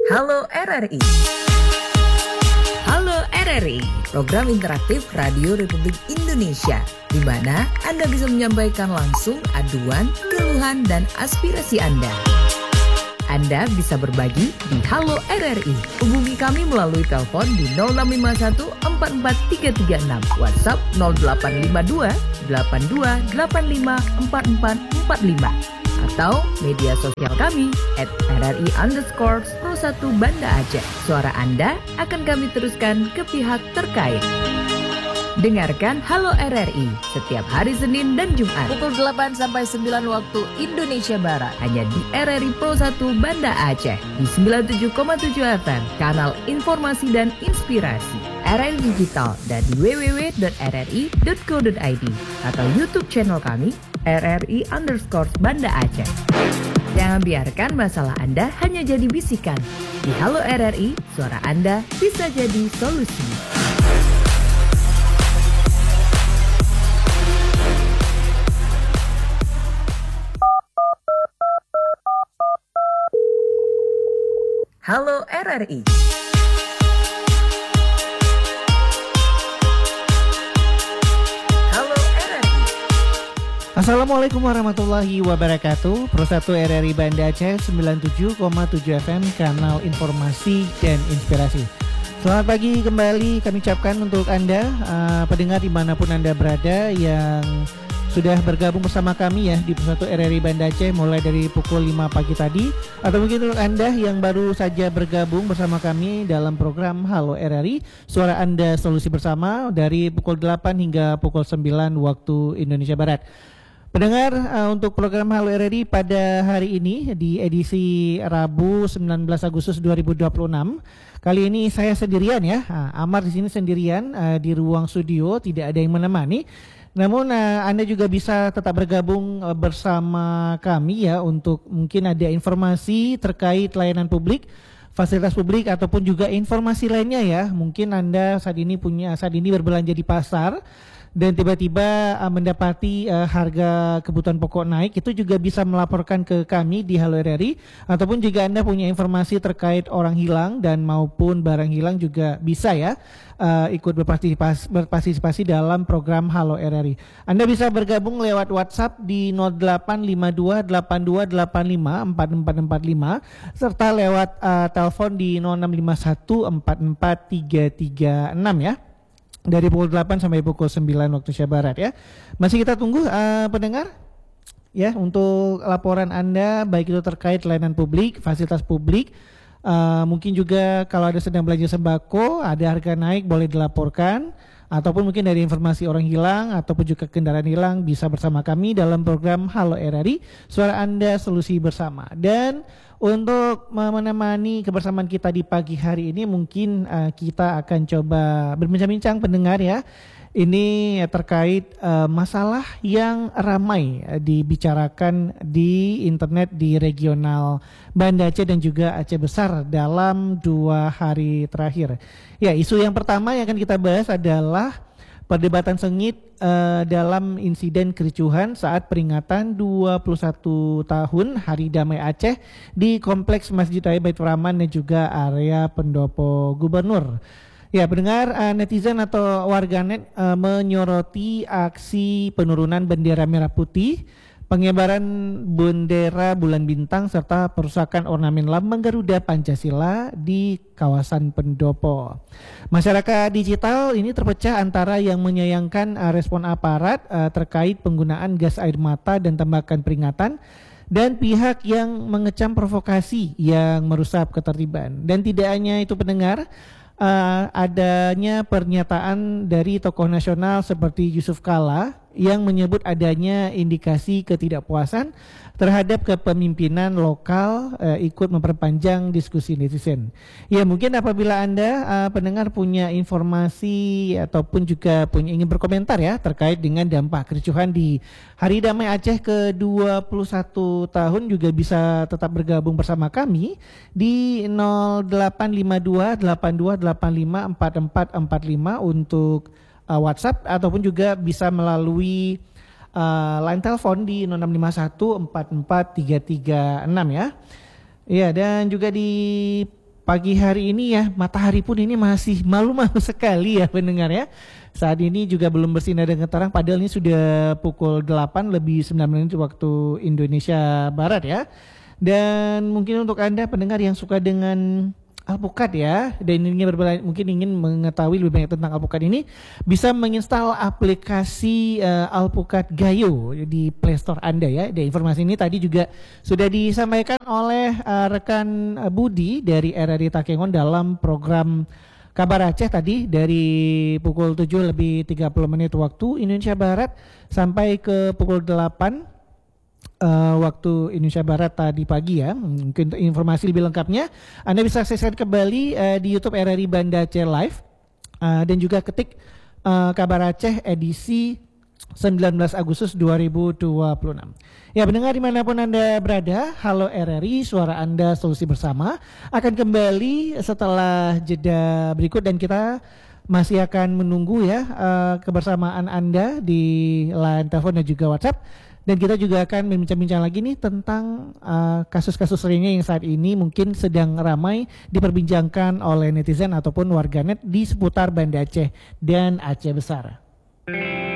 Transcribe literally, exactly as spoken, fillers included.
Halo R R I. Halo R R I, program interaktif Radio Republik Indonesia, di mana Anda bisa menyampaikan langsung aduan, keluhan, dan aspirasi Anda. Anda bisa berbagi di Halo R R I. Hubungi kami melalui telepon di nol enam lima satu empat empat tiga tiga enam, WhatsApp nol delapan lima dua delapan dua delapan lima empat empat empat lima, atau media sosial kami at rri underscore pro satu Banda Aceh. Suara Anda akan kami teruskan ke pihak terkait. Dengarkan Halo R R I setiap hari Senin dan Jumat pukul delapan sampai sembilan waktu Indonesia Barat, hanya di R R I Pro satu Banda Aceh di sembilan puluh tujuh koma tujuh F M, kanal informasi dan inspirasi R R I Digital, dan di w w w dot r r i dot co dot i d atau YouTube channel kami R R I underscore Banda Aceh. Jangan biarkan masalah Anda hanya jadi bisikan. Di Halo R R I, suara Anda bisa jadi solusi. Halo R R I. Halo R R I. Assalamualaikum warahmatullahi wabarakatuh. Pro satu R R I Banda Aceh sembilan puluh tujuh koma tujuh F M, kanal informasi dan inspirasi. Selamat pagi kembali kami ucapkan untuk Anda uh, pendengar dimanapun Anda berada yang sudah bergabung bersama kami ya di Pro satu R R I Banda Aceh mulai dari pukul lima pagi tadi, atau mungkin untuk Anda yang baru saja bergabung bersama kami dalam program Halo R R I, suara Anda solusi bersama, dari pukul delapan hingga pukul sembilan waktu Indonesia Barat. Pendengar, uh, untuk program Halo R R I pada hari ini di edisi Rabu sembilan belas Agustus dua ribu dua puluh enam. Kali ini saya sendirian ya. Nah, Amar di sini sendirian uh, di ruang studio, tidak ada yang menemani. Namun uh, Anda juga bisa tetap bergabung uh, bersama kami ya untuk mungkin ada informasi terkait layanan publik, fasilitas publik, ataupun juga informasi lainnya ya. Mungkin Anda saat ini punya saat ini berbelanja di pasar dan tiba-tiba uh, mendapati uh, harga kebutuhan pokok naik, itu juga bisa melaporkan ke kami di Halo R R I. Ataupun jika Anda punya informasi terkait orang hilang dan maupun barang hilang juga bisa ya uh, ikut berpartisipasi, berpartisipasi dalam program Halo R R I. Anda bisa bergabung lewat WhatsApp di nol delapan lima dua delapan dua delapan lima empat empat empat lima, serta lewat uh, telepon di nol enam lima satu empat empat tiga tiga enam ya, dari pukul delapan sampai pukul sembilan waktu Indonesia Barat ya. Masih kita tunggu uh, pendengar ya untuk laporan Anda, baik itu terkait layanan publik, fasilitas publik, uh, mungkin juga kalau ada sedang belanja sembako, ada harga naik boleh dilaporkan, ataupun mungkin dari informasi orang hilang ataupun juga kendaraan hilang, bisa bersama kami dalam program Halo R R I, suara Anda solusi bersama. Dan untuk menemani kebersamaan kita di pagi hari ini, mungkin uh, kita akan coba berbincang-bincang pendengar ya. Ini terkait uh, masalah yang ramai uh, dibicarakan di internet di regional Banda Aceh dan juga Aceh Besar dalam dua hari terakhir. Ya, isu yang pertama yang akan kita bahas adalah perdebatan sengit uh, dalam insiden kericuhan saat peringatan dua puluh satu tahun Hari Damai Aceh di Kompleks Masjid Raya Baitur Rahman dan juga area Pendopo Gubernur. Ya, pendengar, uh, netizen atau warganet uh, menyoroti aksi penurunan bendera merah putih, pengibaran bendera bulan bintang, serta perusakan ornamen lambang Garuda Pancasila di kawasan Pendopo. Masyarakat digital ini terpecah antara yang menyayangkan uh, respon aparat uh, terkait penggunaan gas air mata dan tembakan peringatan, dan pihak yang mengecam provokasi yang merusak ketertiban. Dan tidak hanya itu pendengar, Uh, adanya pernyataan dari tokoh nasional seperti Yusuf Kala yang menyebut adanya indikasi ketidakpuasan terhadap kepemimpinan lokal uh, ikut memperpanjang diskusi netizen. Ya, mungkin apabila Anda uh, pendengar punya informasi ataupun juga punya ingin berkomentar ya terkait dengan dampak kericuhan di Hari Damai Aceh ke dua puluh satu tahun, juga bisa tetap bergabung bersama kami di nol delapan lima dua delapan dua delapan lima empat empat empat lima untuk uh, WhatsApp, ataupun juga bisa melalui uh, line telepon di nol enam lima satu empat empat tiga tiga enam ya. Iya, dan juga di pagi hari ini ya, matahari pun ini masih malu-malu sekali ya pendengar ya. Saat ini juga belum bersinar dengan terang, padahal ini sudah pukul delapan lebih sembilan menit waktu Indonesia Barat ya. Dan mungkin untuk Anda pendengar yang suka dengan Alpukat ya, dan ingin berbela- mungkin ingin mengetahui lebih banyak tentang Alpukat ini, bisa menginstal aplikasi uh, Alpukat Gayo di Play Store Anda ya. Dan informasi ini tadi juga sudah disampaikan oleh uh, rekan uh, Budi dari R R I Takengon dalam program Kabar Aceh tadi dari pukul tujuh lebih tiga puluh menit waktu Indonesia Barat sampai ke pukul delapan Uh, waktu Indonesia Barat tadi pagi ya. Mungkin untuk informasi lebih lengkapnya Anda bisa saksikan kembali uh, di YouTube R R I Banda Aceh Live uh, dan juga ketik uh, Kabar Aceh edisi sembilan belas Agustus dua ribu dua puluh enam. Ya pendengar dimanapun Anda berada, halo R R I, suara Anda solusi bersama akan kembali setelah jeda berikut, dan kita masih akan menunggu ya uh, kebersamaan Anda di line telepon dan juga WhatsApp. Dan kita juga akan berbincang-bincang lagi nih tentang uh, kasus-kasus lainnya yang saat ini mungkin sedang ramai diperbincangkan oleh netizen ataupun warganet di seputar Banda Aceh dan Aceh Besar.